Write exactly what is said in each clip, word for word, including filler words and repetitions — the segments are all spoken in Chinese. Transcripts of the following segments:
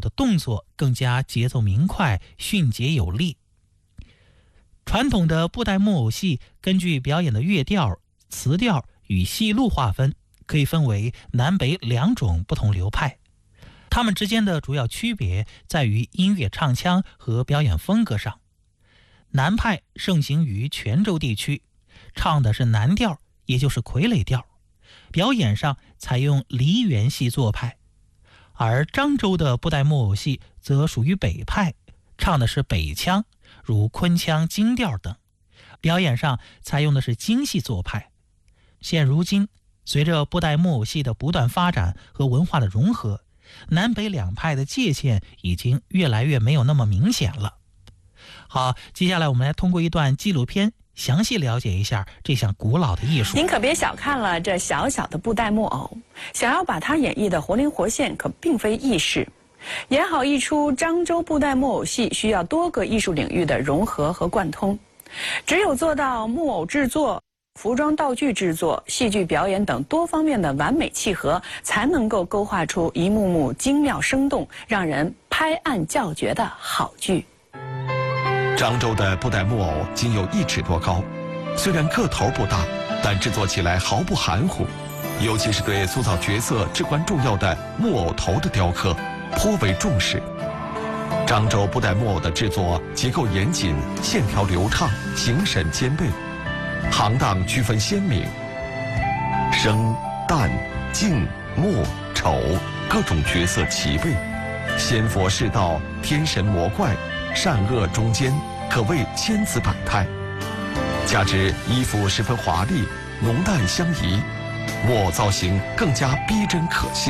的动作更加节奏明快、迅捷有力。传统的布袋木偶戏根据表演的乐调、词调与戏路划分，可以分为南北两种不同流派。它们之间的主要区别在于音乐唱腔和表演风格上。南派盛行于泉州地区，唱的是南调，也就是傀儡调，表演上采用梨园戏做派。而漳州的布袋木偶戏则属于北派，唱的是北腔，如昆腔、京调等，表演上采用的是京戏做派。现如今，随着布袋木偶戏的不断发展和文化的融合，南北两派的界限已经越来越没有那么明显了。好，接下来我们来通过一段纪录片详细了解一下这项古老的艺术。 您可别小看了这小小的布袋木偶，想要把它演绎的活灵活现可并非易事。演好一出漳州布袋木偶戏需要多个艺术领域的融合和贯通，只有做到木偶制作、服装道具制作、戏剧表演等多方面的完美契合，才能够勾画出一幕幕精妙生动、让人拍案叫绝的好剧。 漳州的布袋木偶仅有一尺多高，虽然个头不大，但制作起来毫不含糊，尤其是对塑造角色至关重要的木偶头的雕刻颇为重视。漳州布袋木偶的制作结构严谨，线条流畅，形神兼备，行当区分鲜明，生、旦、净、末、丑各种角色齐备，仙佛世道、天神魔怪、善恶中间，可谓千姿百态。加之衣服十分华丽，浓淡相宜，木偶造型更加逼真可信。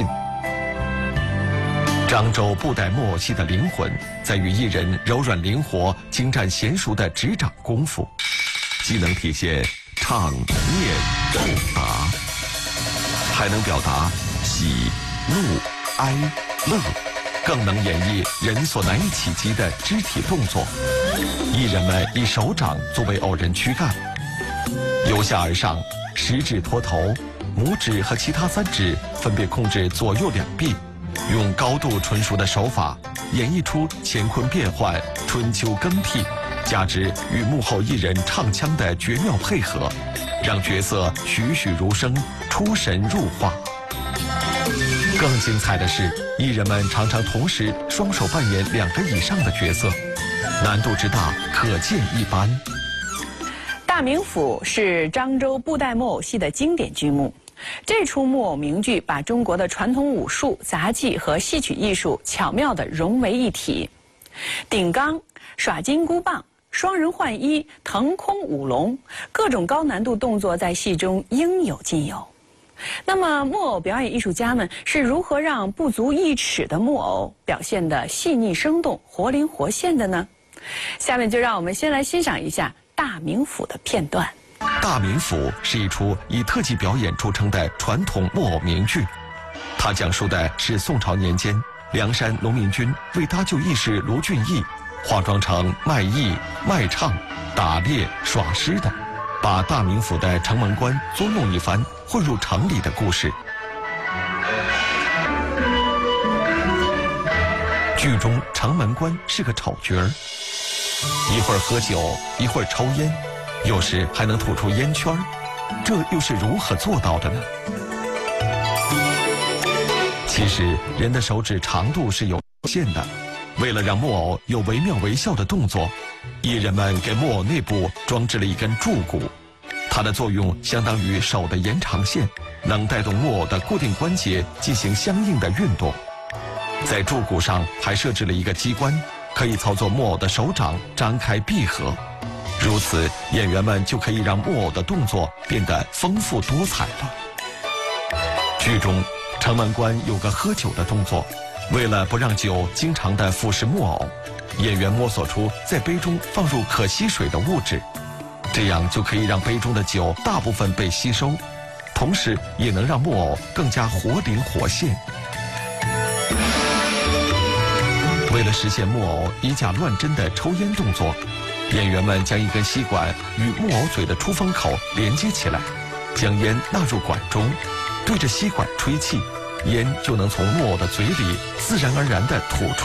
漳州布袋木偶戏的灵魂在于艺人柔软灵活、精湛娴熟的执掌功夫，既能体现唱、念、唱、答，还能表达喜、怒、哀、乐，更能演绎人所难以企及的肢体动作。艺人们以手掌作为偶人躯干，由下而上，食指托头，拇指和其他三指分别控制左右两臂，用高度纯熟的手法演绎出乾坤变幻、春秋更替，加之与幕后艺人唱腔的绝妙配合，让角色栩栩如生，出神入化。更精彩的是，艺人们常常同时双手扮演两个以上的角色，难度之大可见一斑。 大名府是漳州布袋木偶戏的经典剧目，这出木偶名剧把中国的传统武术、杂技和戏曲艺术巧妙地融为一体。顶缸、耍金箍棒、双人换衣、腾空舞龙，各种高难度动作在戏中应有尽有。那么木偶表演艺术家们是如何让不足一尺的木偶表现得细腻生动、活灵活现的呢？下面就让我们先来欣赏一下大名府的片段。 大名府是一出以特技表演著称的传统木偶名剧，它讲述的是宋朝年间梁山农民军为搭救义士卢俊义，化妆成卖艺、卖唱、打猎、耍狮的，把大名府的城门关捉弄一番，混入城里的故事。剧中城门关是个丑角儿，一会儿喝酒，一会儿抽烟，有时还能吐出烟圈，这又是如何做到的呢？其实人的手指长度是有限的，为了让木偶有惟妙惟肖的动作，艺人们给木偶内部装置了一根柱骨，它的作用相当于手的延长线，能带动木偶的固定关节进行相应的运动。在柱骨上还设置了一个机关，可以操作木偶的手掌张开闭合，如此演员们就可以让木偶的动作变得丰富多彩了。剧中城门关有个喝酒的动作，为了不让酒经常地腐蚀木偶，演员摸索出在杯中放入可吸水的物质，这样就可以让杯中的酒大部分被吸收，同时也能让木偶更加活灵活现。为了实现木偶以假乱真的抽烟动作，演员们将一根吸管与木偶嘴的出风口连接起来，将烟纳入管中，对着吸管吹气，烟就能从木偶的嘴里自然而然地吐出。